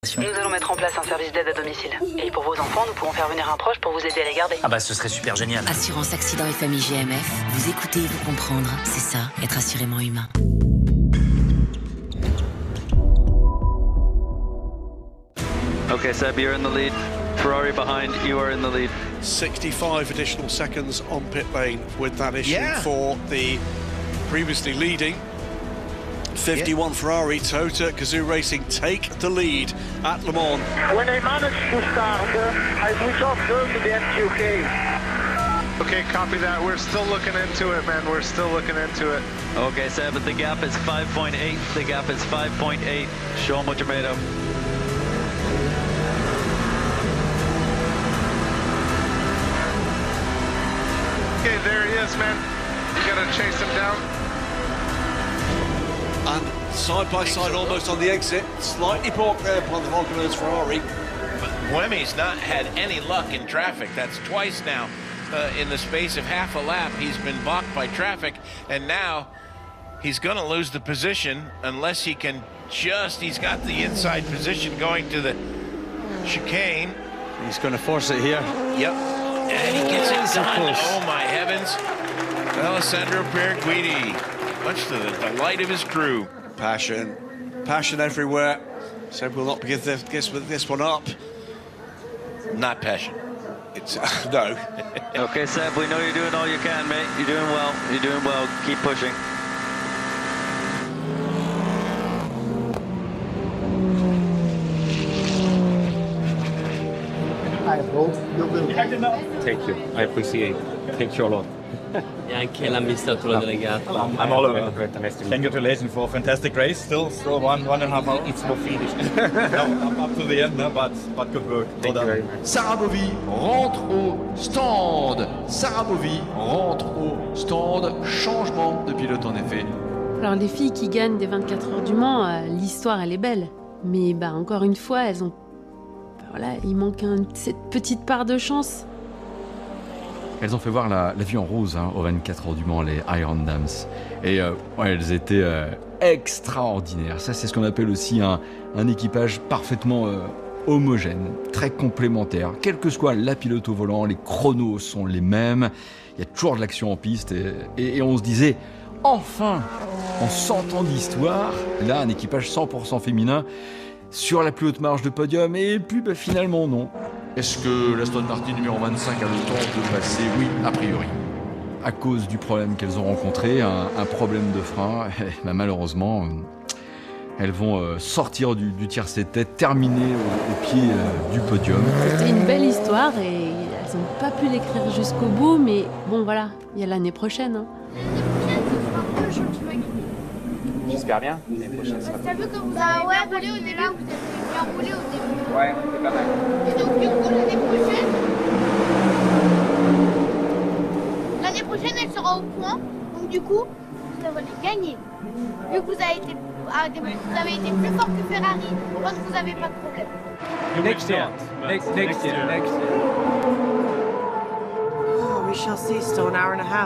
Nous allons mettre en place un service d'aide à domicile. Et pour vos enfants, nous pourrons faire venir un proche pour vous aider à les garder. Ah bah ce serait super génial. Assurance accident et famille GMF. Vous écoutez et vous comprendre. C'est ça, être assurément humain. Okay, Seb, you're in the lead. Ferrari behind, you are in the lead. 65 additional seconds on pit lane with that issue for the previously leading 51 Ferrari. Tota Gazoo Racing take the lead at Le Mans. When I manage to start, I switch off to the MQK. Okay, copy that. We're still looking into it, man. We're still looking into it. Okay, Seb, but the gap is 5.8. The gap is 5.8. Show them what you're made of. Okay, there he is, man. You gotta chase him down. And side by side, almost on the exit, slightly balked there by the Vulcaners Ferrari. But Buemi's not had any luck in traffic. That's twice now. In the space of half a lap, he's been balked by traffic, and now he's going to lose the position unless he can he's got the inside position going to the chicane. He's going to force it here. Yep, and he gets it done. Oh my heavens. Alessandro Perguidi, much to the delight of his crew. Passion everywhere. Said we'll not give this one up. Not passion. It's no. Okay, Seb, we know you're doing all you can, mate. You're doing well. You're doing well. Keep pushing. Thank you. I appreciate it. Thank you a lot. E anche l'amministratore delegato. I'm all over. Congratulations for a fantastic race. Still 1.5 hours. It's not finished. No, up to the end, but good work. Thank you very much. Sarah Bovy rentre au stand. Sarah Bovy rentre au stand. Changement de pilote en effet. Alors les filles qui gagnent des 24 heures du Mans, l'histoire elle est belle. Mais encore une fois, elles ont... voilà, il manque cette petite part de chance. Elles ont fait voir la vie en rose aux 24 heures du Mans, les Iron Dames. Et elles étaient extraordinaires. Ça, c'est ce qu'on appelle aussi un équipage parfaitement homogène, très complémentaire. Quelle que soit la pilote au volant, les chronos sont les mêmes. Il y a toujours de l'action en piste. Et on se disait, enfin, en 100 ans d'histoire, là, un équipage 100% féminin sur la plus haute marge de podium. Et puis, finalement, non. Est-ce que l'Aston Martin numéro 25 a le temps de passer? Oui, a priori. À cause du problème qu'elles ont rencontré, un problème de frein, malheureusement, elles vont sortir du tiercé de tête, terminer au pied du podium. C'était une belle histoire et elles n'ont pas pu l'écrire jusqu'au bout, mais bon voilà, il y a l'année prochaine. J'espère bien. L'année prochaine sera T'as vu que vous avez bien roulé au début, vous avez bien roulé au début. Ouais, c'est pas mal. Et donc du coup l'année prochaine elle sera au point. Donc du coup, vous allez gagner. Vu que vous avez été plus fort que Ferrari, je pense que vous n'avez pas de problème. Next year. Next year. Oh, we shall see. Still an hour and a half.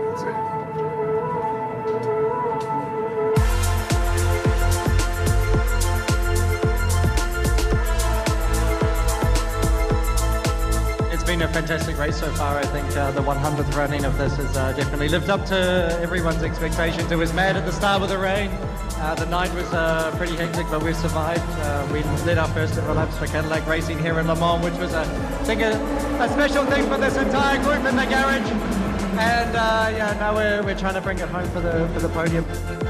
It's been a fantastic race so far. I think the 100th running of this has definitely lived up to everyone's expectations. It was mad at the start with the rain. The night was pretty hectic, but we've survived. We led our first ever laps for Cadillac Racing here in Le Mans, which was, I think, a special thing for this entire group in the garage. And now we're trying to bring it home for the podium.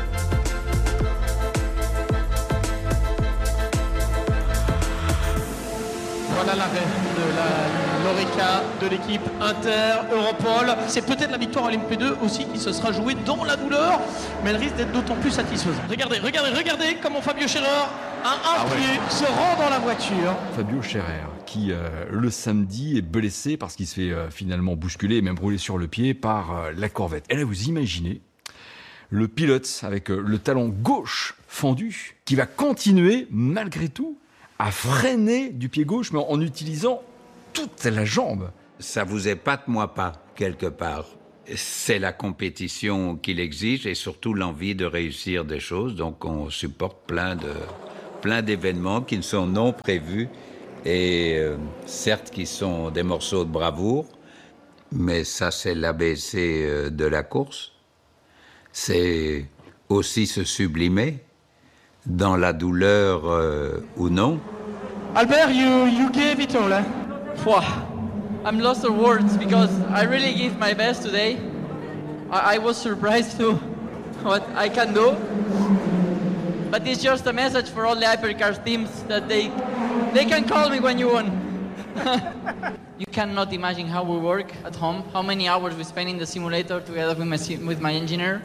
Voilà l'arrêt de la Lorica de l'équipe Inter-Europol. C'est peut-être la victoire à l'MP2 aussi qui se sera jouée dans la douleur, mais elle risque d'être d'autant plus satisfaisante. Regardez comment Fabio Scherer, un pied, se rend dans la voiture. Fabio Scherer, qui le samedi est blessé parce qu'il se fait finalement bousculer et même rouler sur le pied par la Corvette. Et là, vous imaginez le pilote avec le talon gauche fendu qui va continuer malgré tout à freiner du pied gauche, mais en utilisant toute la jambe. Ça vous épate, moi pas, quelque part. C'est la compétition qui l'exige et surtout l'envie de réussir des choses, donc on supporte plein plein d'événements qui ne sont non prévus et certes qui sont des morceaux de bravoure, mais ça c'est l'ABC de la course. C'est aussi se sublimer dans la douleur ou non. Albert, you gave it all, eh? I'm lost for words because I really gave my best today. I was surprised to what I can do. But it's just a message for all the hypercars teams that they can call me when you won. You cannot imagine how we work at home, how many hours we spend in the simulator together with my engineer.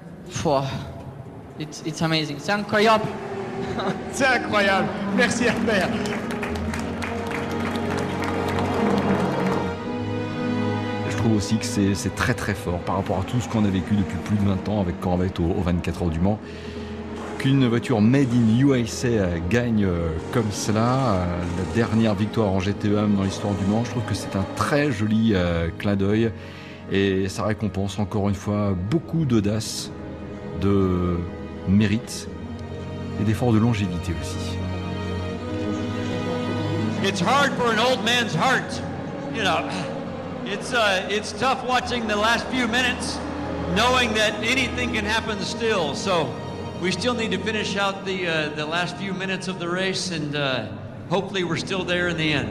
It's amazing. C'est incroyable. C'est incroyable. Merci Albert. Je trouve aussi que c'est très très fort par rapport à tout ce qu'on a vécu depuis plus de 20 ans avec Corvette au 24 heures du Mans. Qu'une voiture made in USA gagne comme cela, la dernière victoire en GT1 dans l'histoire du Mans, je trouve que c'est un très joli clin d'œil et ça récompense encore une fois beaucoup d'audace, de mérite et d'efforts de longévité aussi. It's hard for an old man's heart, you know. It's tough watching the last few minutes, knowing that anything can happen still. So we still need to finish out the last few minutes of the race, and hopefully we're still there in the end.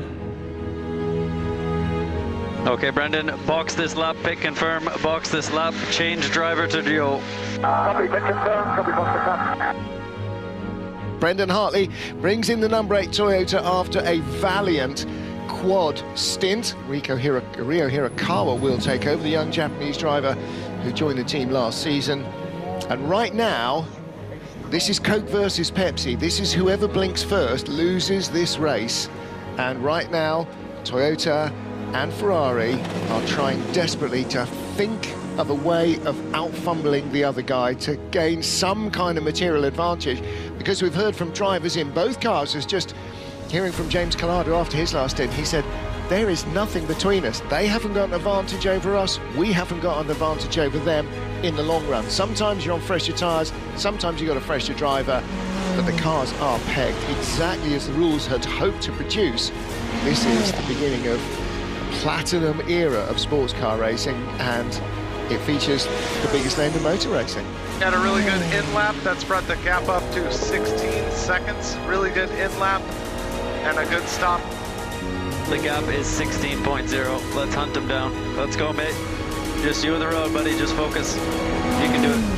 Okay, Brendan, box this lap, pit confirm, box this lap, change driver to Gio. Copy, pit confirm, copy, box the lap. Brendan Hartley brings in the number 8 Toyota after a valiant quad stint. Rio Hirakawa will take over, the young Japanese driver who joined the team last season. And right now, this is Coke versus Pepsi. This is whoever blinks first loses this race. And right now, Toyota and Ferrari are trying desperately to think of a way of out-fumbling the other guy to gain some kind of material advantage, because we've heard from drivers in both cars, as just hearing from James Calado after his last stint, he said, there is nothing between us. They haven't got an advantage over us, we haven't got an advantage over them in the long run. Sometimes you're on fresher tyres, sometimes you've got a fresher driver, but the cars are pegged exactly as the rules had hoped to produce. This is the beginning of a platinum era of sports car racing, and it features the biggest name in motor racing. Had a really good in-lap, that's brought the gap up to 16 seconds. Really good in-lap and a good stop. The gap is 16.0. Let's hunt him down. Let's go, mate. Just you and the road, buddy. Just focus. You can do it.